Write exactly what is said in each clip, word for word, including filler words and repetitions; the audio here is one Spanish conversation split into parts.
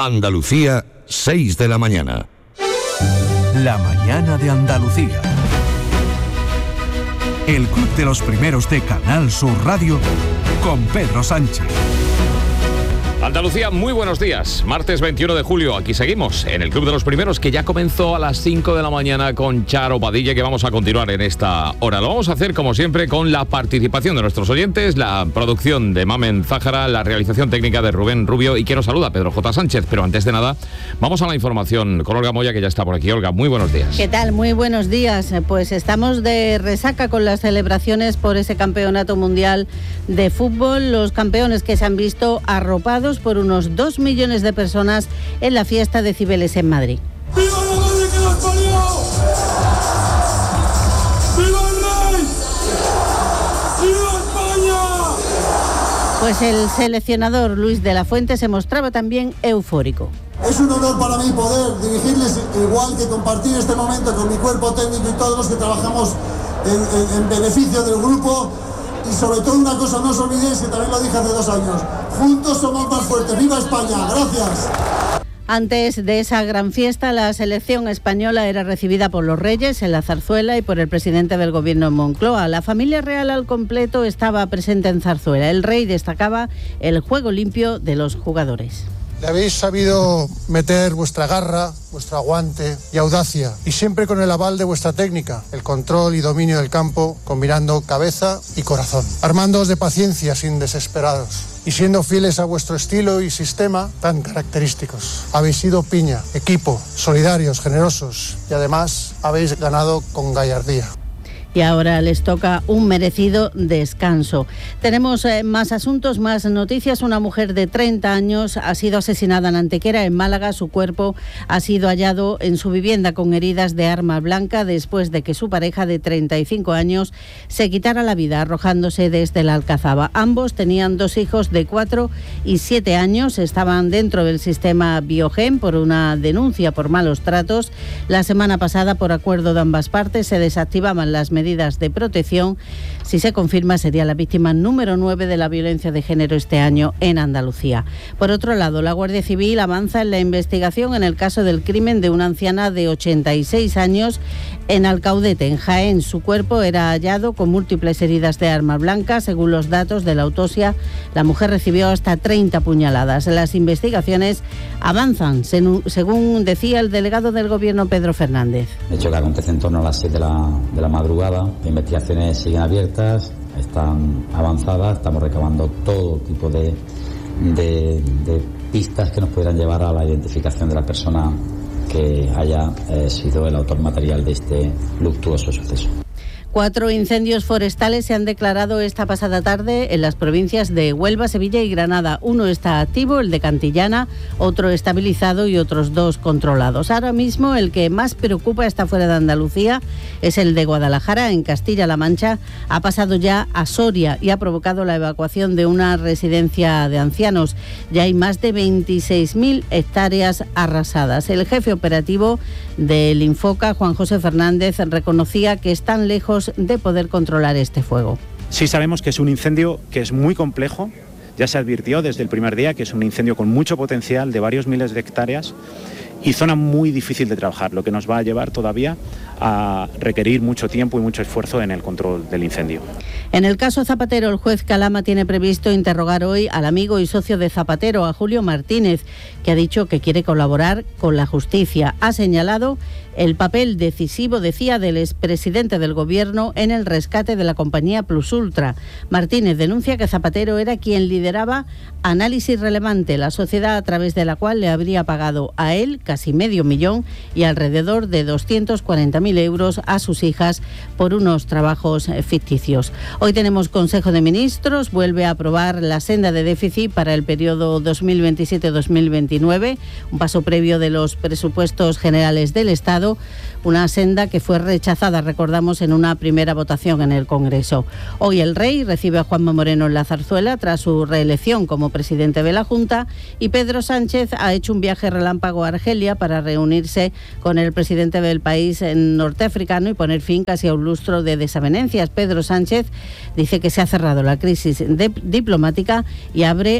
Andalucía, seis de la mañana. La mañana de Andalucía. El Club de los Primeros de Canal Sur Radio con Pedro Sánchez. Andalucía, muy buenos días. Martes veintiuno de julio, aquí seguimos en el Club de los Primeros, que ya comenzó a las cinco de la mañana con Charo Padilla, que vamos a continuar en esta hora. Lo vamos a hacer, como siempre, con la participación de nuestros oyentes, la producción de Mamen Zájara, la realización técnica de Rubén Rubio y que nos saluda Pedro J. Sánchez. Pero antes de nada, vamos a la información con Olga Moya, que ya está por aquí. Olga, muy buenos días. ¿Qué tal? Muy buenos días. Pues estamos de resaca con las celebraciones por ese campeonato mundial de fútbol. Los campeones que se han visto arropados por unos dos millones de personas en la fiesta de Cibeles en Madrid. ¡Viva la madre que nos parió! ¡Viva el rey! ¡Viva España! Pues el seleccionador Luis de la Fuente se mostraba también eufórico. Es un honor para mí poder dirigirles, igual que compartir este momento con mi cuerpo técnico y todos los que trabajamos en, en, en beneficio del grupo. Y sobre todo una cosa, no os olvidéis, que también lo dije hace dos años, juntos somos más fuertes. ¡Viva España! ¡Gracias! Antes de esa gran fiesta, la selección española era recibida por los reyes en la Zarzuela y por el presidente del gobierno en Moncloa. La familia real al completo estaba presente en Zarzuela. El rey destacaba el juego limpio de los jugadores. Le habéis sabido meter vuestra garra, vuestro aguante y audacia, y siempre con el aval de vuestra técnica, el control y dominio del campo, combinando cabeza y corazón. Armándoos de paciencia sin desesperados y siendo fieles a vuestro estilo y sistema tan característicos. Habéis sido piña, equipo, solidarios, generosos y además habéis ganado con gallardía. Y ahora les toca un merecido descanso. Tenemos eh, más asuntos, más noticias. Una mujer de treinta años ha sido asesinada en Antequera, en Málaga. Su cuerpo ha sido hallado en su vivienda con heridas de arma blanca después de que su pareja de treinta y cinco años se quitara la vida arrojándose desde la Alcazaba. Ambos tenían dos hijos de cuatro y siete años. Estaban dentro del sistema Biogen por una denuncia por malos tratos. La semana pasada, por acuerdo de ambas partes, se desactivaban las medidas medidas de protección. Si se confirma, sería la víctima número nueve de la violencia de género este año en Andalucía. Por otro lado, la Guardia Civil avanza en la investigación en el caso del crimen de una anciana de ochenta y seis años en Alcaudete, en Jaén. Su cuerpo era hallado con múltiples heridas de arma blanca. Según los datos de la autopsia, la mujer recibió hasta treinta puñaladas. Las investigaciones avanzan, según decía el delegado del Gobierno, Pedro Fernández. De hecho, que acontece en torno a las siete de la, de la madrugada. Las investigaciones siguen abiertas, están avanzadas, estamos recabando todo tipo de, de, de pistas que nos pudieran llevar a la identificación de la persona que haya eh, sido el autor material de este luctuoso suceso. Cuatro incendios forestales se han declarado esta pasada tarde en las provincias de Huelva, Sevilla y Granada. Uno está activo, el de Cantillana, otro estabilizado y otros dos controlados. Ahora mismo el que más preocupa está fuera de Andalucía es el de Guadalajara, en Castilla-La Mancha. Ha pasado ya a Soria y ha provocado la evacuación de una residencia de ancianos. Ya hay más de veintiséis mil hectáreas arrasadas. El jefe operativo del Infoca, Juan José Fernández, reconocía que están lejos de poder controlar este fuego. Sí sabemos que es un incendio que es muy complejo. Ya se advirtió desde el primer día que es un incendio con mucho potencial de varios miles de hectáreas y zona muy difícil de trabajar, lo que nos va a llevar todavía a requerir mucho tiempo y mucho esfuerzo en el control del incendio. En el caso Zapatero, el juez Calama tiene previsto interrogar hoy al amigo y socio de Zapatero, a Julio Martínez, que ha dicho que quiere colaborar con la justicia. Ha señalado el papel decisivo, decía, del expresidente del Gobierno en el rescate de la compañía Plus Ultra. Martínez denuncia que Zapatero era quien lideraba Análisis Relevante, la sociedad a través de la cual le habría pagado a él casi medio millón y alrededor de doscientos cuarenta mil euros a sus hijas por unos trabajos ficticios. Hoy tenemos Consejo de Ministros, vuelve a aprobar la senda de déficit para el periodo dos mil veintisiete dos mil veintinueve, un paso previo de los presupuestos generales del Estado, una senda que fue rechazada, recordamos, en una primera votación en el Congreso. Hoy el Rey recibe a Juanma Moreno en la Zarzuela tras su reelección como presidente de la Junta y Pedro Sánchez ha hecho un viaje relámpago a Argelia para reunirse con el presidente del país norteafricano y poner fin casi a un lustro de desavenencias. Pedro Sánchez dice que se ha cerrado la crisis de- diplomática y abre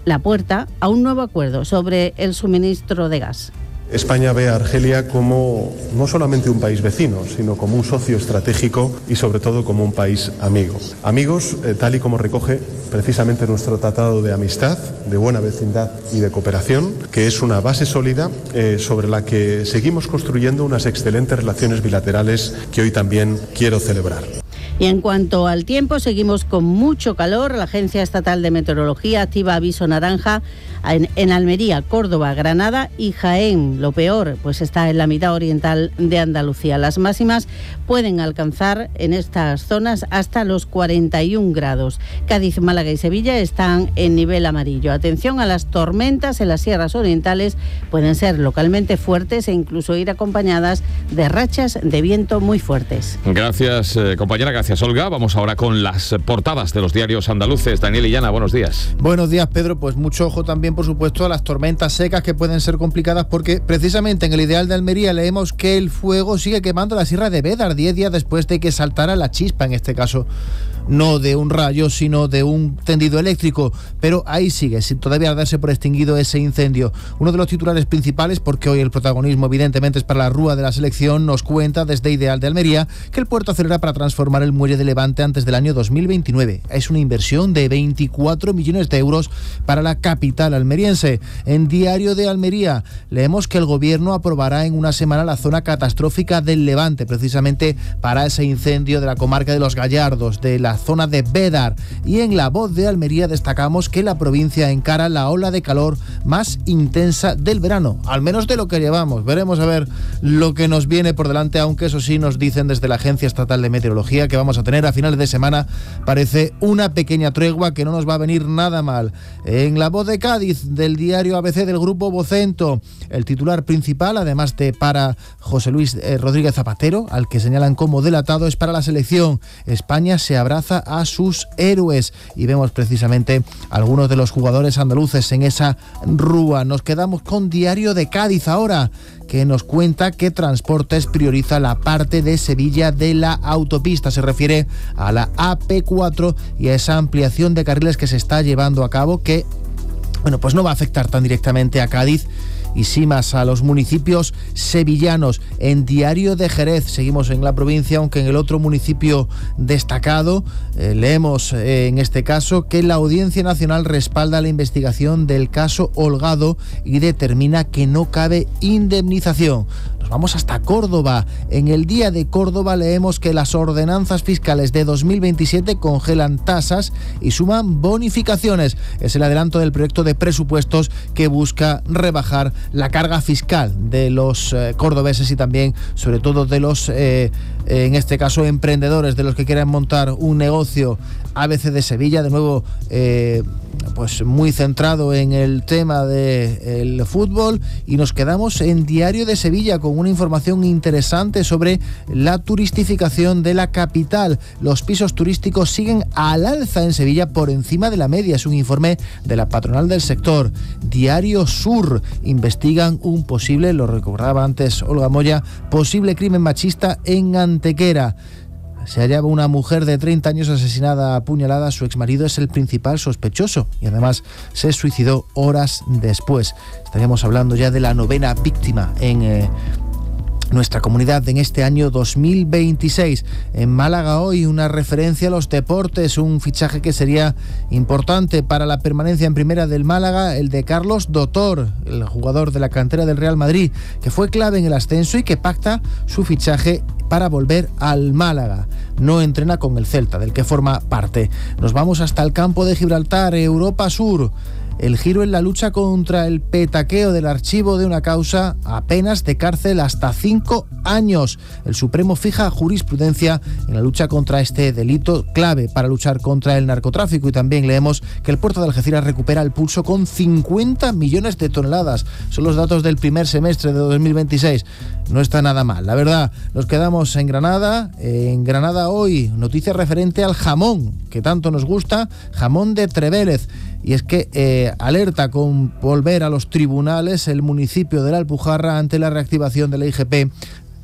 la puerta a un nuevo acuerdo sobre el suministro de gas. España ve a Argelia como no solamente un país vecino, sino como un socio estratégico y sobre todo como un país amigo. Amigos, eh, tal y como recoge precisamente nuestro tratado de amistad, de buena vecindad y de cooperación, que es una base sólida eh, sobre la que seguimos construyendo unas excelentes relaciones bilaterales que hoy también quiero celebrar. Y en cuanto al tiempo, seguimos con mucho calor. La Agencia Estatal de Meteorología activa aviso naranja en, en Almería, Córdoba, Granada y Jaén. Lo peor, pues está en la mitad oriental de Andalucía. Las máximas pueden alcanzar en estas zonas hasta los cuarenta y un grados. Cádiz, Málaga y Sevilla están en nivel amarillo. Atención a las tormentas en las sierras orientales. Pueden ser localmente fuertes e incluso ir acompañadas de rachas de viento muy fuertes. Gracias, eh, compañera. Gracias. Gracias, Olga. Vamos ahora con las portadas de los diarios andaluces. Daniel Illana, buenos días. Buenos días, Pedro. Pues mucho ojo también, por supuesto, a las tormentas secas que pueden ser complicadas porque precisamente en el Ideal de Almería leemos que el fuego sigue quemando la sierra de Bédar diez días después de que saltara la chispa, en este caso no de un rayo, sino de un tendido eléctrico, pero ahí sigue, sin todavía darse por extinguido ese incendio. Uno de los titulares principales, porque hoy el protagonismo evidentemente es para la rúa de la selección, nos cuenta desde Ideal de Almería que el puerto acelera para transformar el muelle de Levante antes del año dos mil veintinueve. Es una inversión de veinticuatro millones de euros para la capital almeriense. En Diario de Almería leemos que el gobierno aprobará en una semana la zona catastrófica del Levante, precisamente para ese incendio de la comarca de los Gallardos, de la zona de Bédar. Y en La Voz de Almería destacamos que la provincia encara la ola de calor más intensa del verano, al menos de lo que llevamos. Veremos a ver lo que nos viene por delante, aunque eso sí nos dicen desde la Agencia Estatal de Meteorología que vamos a tener a finales de semana, parece una pequeña tregua que no nos va a venir nada mal. En La Voz de Cádiz, del diario A B C del Grupo Vocento, el titular principal, además de para José Luis eh, Rodríguez Zapatero, al que señalan como delatado, es para la selección. España se abraza a sus héroes y vemos precisamente algunos de los jugadores andaluces en esa rúa. Nos quedamos con Diario de Cádiz ahora, que nos cuenta que Transportes prioriza la parte de Sevilla de la autopista. Se refiere a la A P cuatro y a esa ampliación de carriles que se está llevando a cabo, que bueno, pues no va a afectar tan directamente a Cádiz y sí más a los municipios sevillanos. En Diario de Jerez seguimos en la provincia, aunque en el otro municipio destacado eh, leemos eh, en este caso que la Audiencia Nacional respalda la investigación del caso Holgado y determina que no cabe indemnización. Nos vamos hasta Córdoba. En el Día de Córdoba leemos que las ordenanzas fiscales de dos mil veintisiete congelan tasas y suman bonificaciones. Es el adelanto del proyecto de presupuestos que busca rebajar la carga fiscal de los eh, cordobeses y también, sobre todo, de los, eh, en este caso, emprendedores, de los que quieran montar un negocio. A B C de Sevilla, de nuevo, eh, pues muy centrado en el tema del fútbol, y nos quedamos en Diario de Sevilla con una información interesante sobre la turistificación de la capital. Los pisos turísticos siguen al alza en Sevilla por encima de la media. Es un informe de la patronal del sector. Diario Sur, investigan un posible, lo recordaba antes Olga Moya, posible crimen machista en Antequera. Se hallaba una mujer de treinta años asesinada a puñaladas. Su exmarido es el principal sospechoso y además se suicidó horas después. Estaríamos hablando ya de la novena víctima en eh, nuestra comunidad en este año dos mil veintiséis. En Málaga hoy una referencia a los deportes, un fichaje que sería importante para la permanencia en primera del Málaga, el de Carlos Dotor, el jugador de la cantera del Real Madrid, que fue clave en el ascenso y que pacta su fichaje para volver al Málaga. No entrena con el Celta, del que forma parte. Nos vamos hasta el campo de Gibraltar, Europa Sur. El giro en la lucha contra el petaqueo del archivo de una causa a penas de cárcel hasta cinco años. El Supremo fija jurisprudencia en la lucha contra este delito clave para luchar contra el narcotráfico. Y también leemos que el puerto de Algeciras recupera el pulso con cincuenta millones de toneladas. Son los datos del primer semestre de dos mil veintiséis. No está nada mal, la verdad. Nos quedamos en Granada. En Granada hoy, noticia referente al jamón, que tanto nos gusta, jamón de Trevélez. Y es que eh, alerta con volver a los tribunales el municipio de la Alpujarra ante la reactivación de la I G P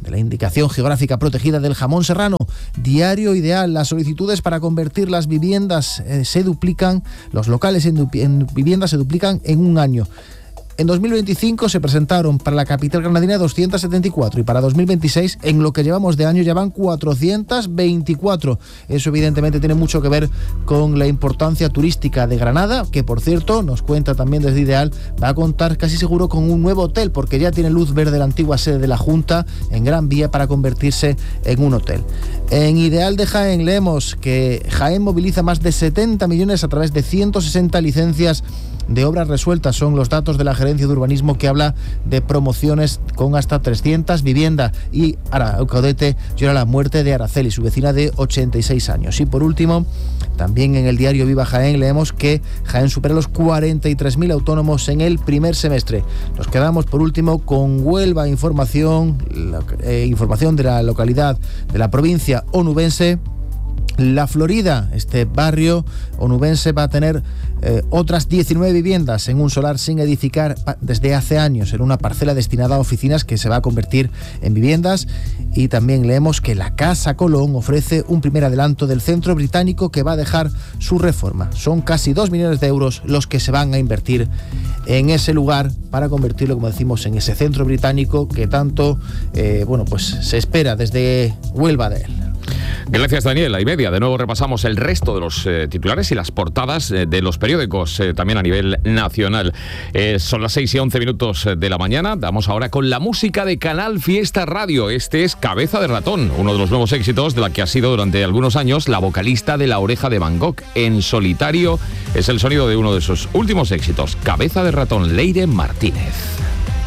de la indicación geográfica protegida del jamón serrano. Diario Ideal, las solicitudes para convertir las viviendas eh, se duplican, los locales en, en viviendas se duplican en un año. En dos mil veinticinco se presentaron para la capital granadina doscientas setenta y cuatro y para dos mil veintiséis, en lo que llevamos de año, ya van cuatrocientas veinticuatro. Eso evidentemente tiene mucho que ver con la importancia turística de Granada, que por cierto, nos cuenta también desde Ideal, va a contar casi seguro con un nuevo hotel, porque ya tiene luz verde la antigua sede de la Junta en Gran Vía para convertirse en un hotel. En Ideal de Jaén leemos que Jaén moviliza más de setenta millones a través de ciento sesenta licencias de obras resueltas. Son los datos de la Gerencia de Urbanismo, que habla de promociones con hasta trescientas viviendas. Y Arcaudete llora la muerte de Araceli, su vecina de ochenta y seis años. Y por último, también en el diario Viva Jaén leemos que Jaén supera los cuarenta y tres mil autónomos en el primer semestre. Nos quedamos por último con Huelva Información, la, eh, información de la localidad de la provincia onubense. La Florida, este barrio onubense, va a tener eh, otras diecinueve viviendas en un solar sin edificar desde hace años, en una parcela destinada a oficinas que se va a convertir en viviendas. Y también leemos que la Casa Colón ofrece un primer adelanto del centro británico que va a dejar su reforma. Son casi dos millones de euros los que se van a invertir en ese lugar para convertirlo, como decimos, en ese centro británico que tanto eh, bueno, pues se espera desde Huelva de él. Gracias, Daniel. Y media. De nuevo repasamos el resto de los eh, titulares y las portadas eh, de los periódicos, eh, también a nivel nacional. Eh, son las seis y once minutos de la mañana. Vamos ahora con la música de Canal Fiesta Radio. Este es Cabeza de Ratón, uno de los nuevos éxitos de la que ha sido durante algunos años la vocalista de La Oreja de Van Gogh. En solitario es el sonido de uno de sus últimos éxitos, Cabeza de Ratón, Leire Martínez.